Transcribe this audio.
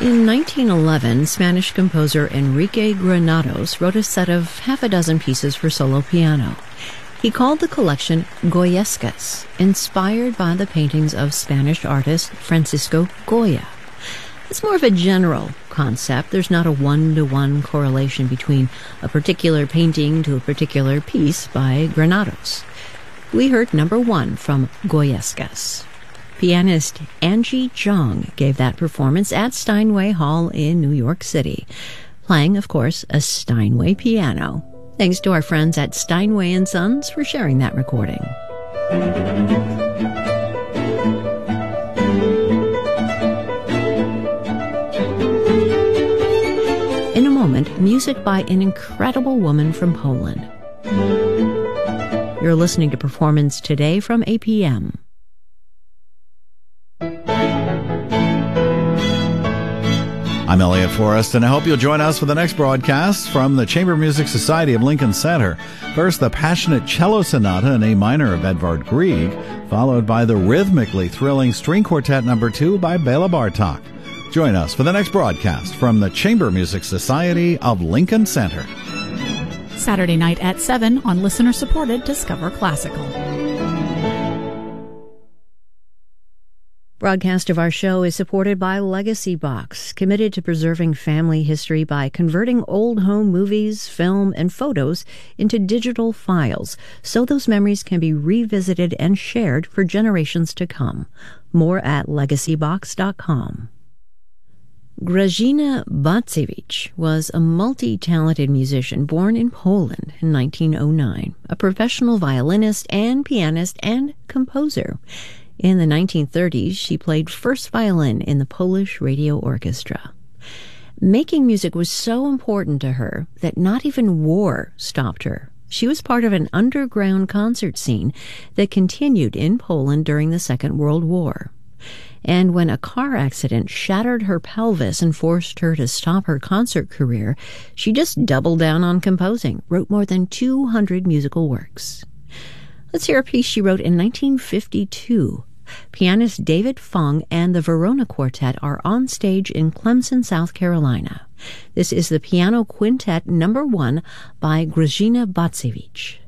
In 1911, Spanish composer Enrique Granados wrote a set of half a dozen pieces for solo piano. He called the collection Goyescas, inspired by the paintings of Spanish artist Francisco Goya. It's more of a general concept. There's not a one-to-one correlation between a particular painting to a particular piece by Granados. We heard number 1 from Goyescas. Pianist Angie Jong gave that performance at Steinway Hall in New York City, playing, of course, a Steinway piano. Thanks to our friends at Steinway & Sons for sharing that recording. In a moment, music by an incredible woman from Poland. You're listening to Performance Today from APM. I'm Elliot Forrest, and I hope you'll join us for the next broadcast from the Chamber Music Society of Lincoln Center. First, the passionate cello sonata in A minor of Edvard Grieg, followed by the rhythmically thrilling string quartet number 2 by Bela Bartok. Join us for the next broadcast from the Chamber Music Society of Lincoln Center. Saturday night at 7 on listener-supported Discover Classical. Broadcast of our show is supported by Legacy Box, committed to preserving family history by converting old home movies, film, and photos into digital files so those memories can be revisited and shared for generations to come. More at legacybox.com. Grażyna Bacewicz was a multi-talented musician born in Poland in 1909, a professional violinist and pianist and composer. In the 1930s, she played first violin in the Polish Radio Orchestra. Making music was so important to her that not even war stopped her. She was part of an underground concert scene that continued in Poland during the Second World War. And when a car accident shattered her pelvis and forced her to stop her concert career, she just doubled down on composing, wrote more than 200 musical works. Let's hear a piece she wrote in 1952. Pianist David Fung and the Verona Quartet are on stage in Clemson, South Carolina. This is the Piano Quintet number 1 by Grażyna Bacewicz.